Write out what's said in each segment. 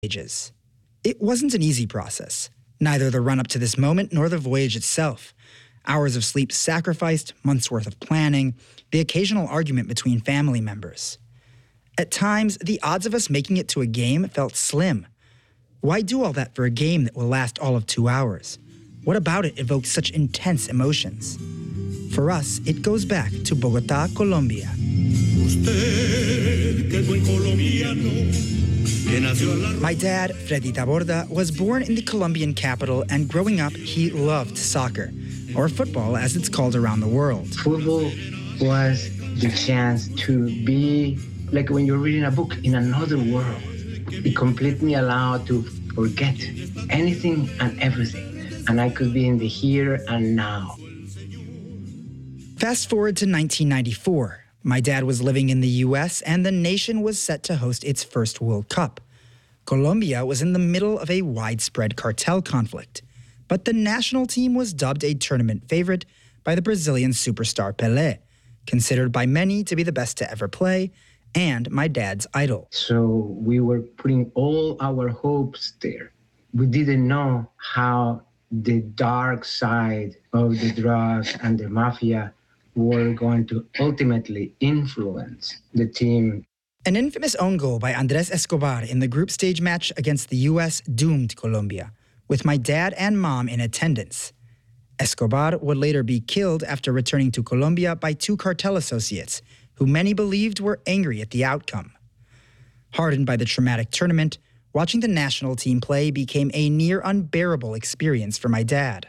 ages. It wasn't an easy process, neither the run-up to this moment nor the voyage itself. Hours of sleep sacrificed, months' worth of planning, the occasional argument between family members. At times, the odds of us making it to a game felt slim. Why do all that for a game that will last all of 2 hours? What about it evokes such intense emotions? For us, it goes back to Bogotá, Colombia. My dad, Freddy Taborda, was born in the Colombian capital, and growing up, he loved soccer, or football as it's called around the world. Football was the chance to be like when you're reading a book in another world. It completely allowed to forget anything and everything. And I could be in the here and now. Fast forward to 1994. My dad was living in the U.S. and the nation was set to host its first World Cup. Colombia was in the middle of a widespread cartel conflict, but the national team was dubbed a tournament favorite by the Brazilian superstar Pelé, considered by many to be the best to ever play, and my dad's idol. So we were putting all our hopes there. We didn't know how the dark side of the drugs and the mafia were going to ultimately influence the team. An infamous own goal by Andrés Escobar in the group stage match against the U.S. doomed Colombia, with my dad and mom in attendance. Escobar would later be killed after returning to Colombia by 2 cartel associates, who many believed were angry at the outcome. Hardened by the traumatic tournament, watching the national team play became a near unbearable experience for my dad.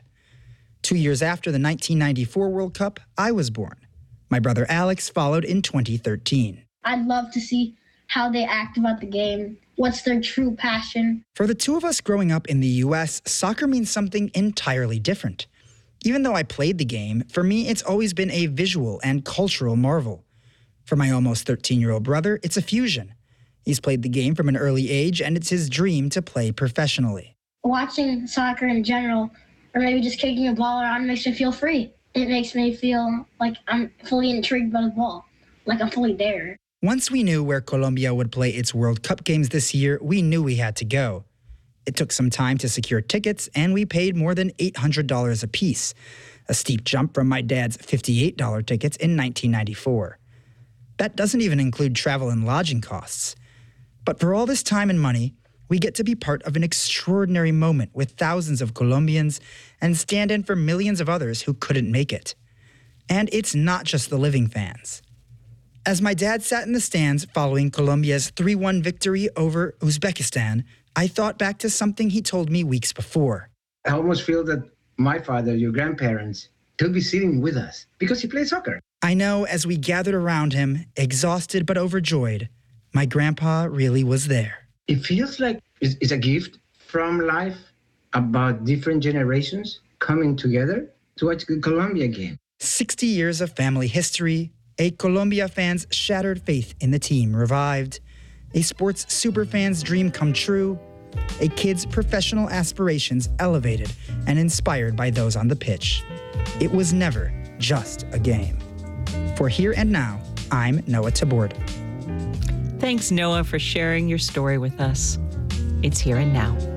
2 years after the 1994 World Cup, I was born. My brother Alex followed in 2013. I'd love to see how they act about the game. What's their true passion? For the two of us growing up in the U.S., soccer means something entirely different. Even though I played the game, for me it's always been a visual and cultural marvel. For my almost 13-year-old brother, it's a fusion. He's played the game from an early age, and it's his dream to play professionally. Watching soccer in general, or maybe just kicking a ball around, makes me feel free. It makes me feel like I'm fully intrigued by the ball, like I'm fully there. Once we knew where Colombia would play its World Cup games this year, we knew we had to go. It took some time to secure tickets, and we paid more than $800 apiece, a steep jump from my dad's $58 tickets in 1994. That doesn't even include travel and lodging costs. But for all this time and money, we get to be part of an extraordinary moment with thousands of Colombians and stand in for millions of others who couldn't make it. And it's not just the living fans. As my dad sat in the stands following Colombia's 3-1 victory over Uzbekistan, I thought back to something he told me weeks before. I almost feel that my father, your grandparents, he'll be sitting with us because he played soccer. I know as we gathered around him, exhausted but overjoyed, my grandpa really was there. It feels like it's a gift from life about different generations coming together to watch the Colombia game. 60 years of family history, a Colombia fan's shattered faith in the team revived, a sports superfan's dream come true, a kid's professional aspirations elevated and inspired by those on the pitch. It was never just a game. For Here and Now, I'm Noah Taborda. Thanks, Noah, for sharing your story with us. It's Here and Now.